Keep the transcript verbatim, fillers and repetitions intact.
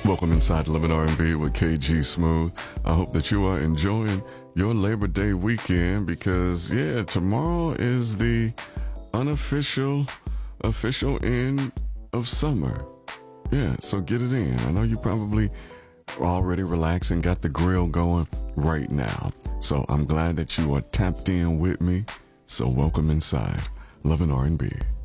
Welcome inside Love and R and B with K G Smooth. I hope that you are enjoying your Labor Day weekend because, yeah, tomorrow is the unofficial, official end of summer. Yeah, so get it in. I know you probably already relaxing, got the grill going right now. So I'm glad that you are tapped in with me. So welcome inside Love and R and B.